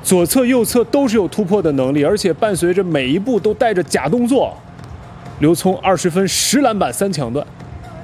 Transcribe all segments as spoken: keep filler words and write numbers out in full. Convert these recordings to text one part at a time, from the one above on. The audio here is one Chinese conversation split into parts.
左侧、右侧都是有突破的能力，而且伴随着每一步都带着假动作。刘聪二十分十篮板三抢断。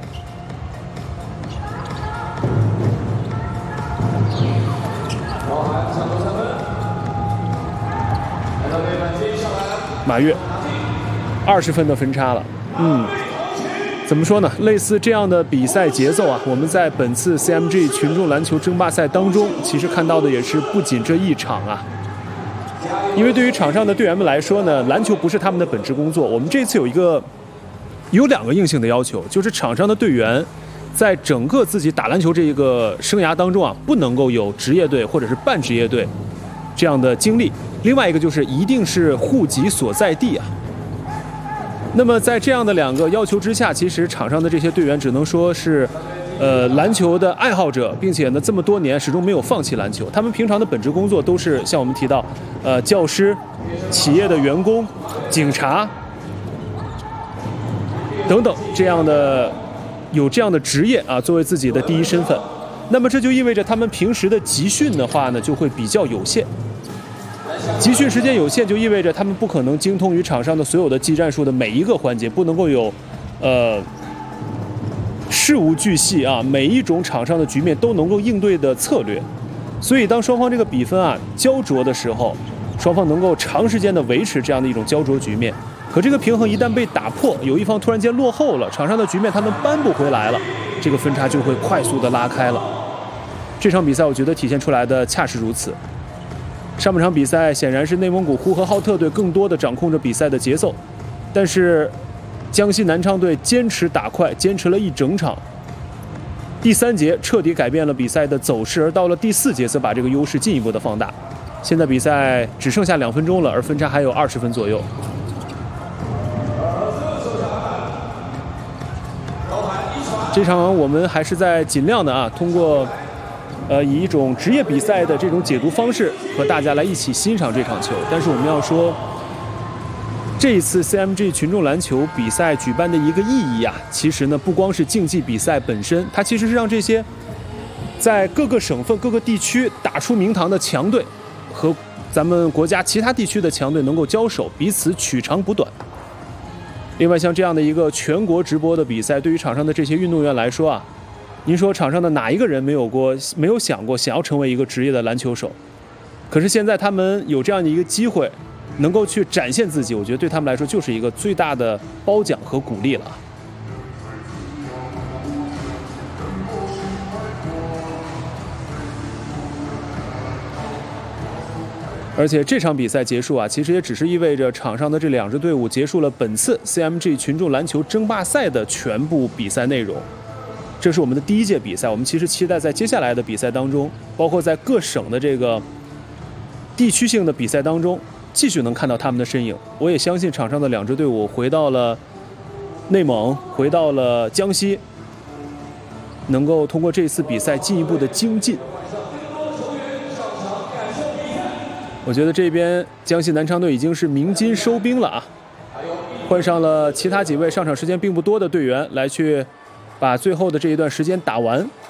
马跃二十分的分差了，嗯，怎么说呢？类似这样的比赛节奏啊，我们在本次 C M G 群众篮球争霸赛当中，其实看到的也是不仅这一场啊。因为对于场上的队员们来说呢，篮球不是他们的本职工作。我们这次有一个有两个硬性的要求，就是场上的队员在整个自己打篮球这一个生涯当中啊，不能够有职业队或者是半职业队这样的经历。另外一个就是一定是户籍所在地啊。那么在这样的两个要求之下，其实场上的这些队员只能说是，呃，篮球的爱好者，并且呢这么多年始终没有放弃篮球。他们平常的本职工作都是像我们提到，呃，教师、企业的员工、警察等等这样的有这样的职业啊，作为自己的第一身份。那么这就意味着他们平时的集训的话呢，就会比较有限。集训时间有限，就意味着他们不可能精通于场上的所有的技战术的每一个环节，不能够有，呃，事无巨细啊，每一种场上的局面都能够应对的策略。所以当双方这个比分啊焦灼的时候，双方能够长时间的维持这样的一种焦灼局面。可这个平衡一旦被打破，有一方突然间落后了，场上的局面他们扳不回来了，这个分差就会快速的拉开了。这场比赛我觉得体现出来的恰是如此。上半场比赛显然是内蒙古呼和浩特队更多的掌控着比赛的节奏，但是江西南昌队坚持打快，坚持了一整场。第三节彻底改变了比赛的走势，而到了第四节则把这个优势进一步的放大。现在比赛只剩下两分钟了，而分差还有二十分左右。这场我们还是在尽量的啊，通过呃以一种职业比赛的这种解读方式和大家来一起欣赏这场球。但是我们要说，这一次 C M G 群众篮球比赛举办的一个意义啊，其实呢不光是竞技比赛本身，它其实是让这些在各个省份、各个地区打出名堂的强队和咱们国家其他地区的强队能够交手，彼此取长补短。另外，像这样的一个全国直播的比赛，对于场上的这些运动员来说啊，您说场上的哪一个人没有过、没有想过想要成为一个职业的篮球手？可是现在他们有这样的一个机会，能够去展现自己，我觉得对他们来说就是一个最大的褒奖和鼓励了。而且这场比赛结束啊，其实也只是意味着场上的这两支队伍结束了本次 C M G 群众篮球争霸赛的全部比赛内容。这是我们的第一届比赛，我们其实期待在接下来的比赛当中，包括在各省的这个地区性的比赛当中，继续能看到他们的身影。我也相信场上的两支队伍回到了内蒙，回到了江西，能够通过这次比赛进一步的精进。我觉得这边江西南昌队已经是鸣金收兵了啊，换上了其他几位上场时间并不多的队员来去把最后的这一段时间打完。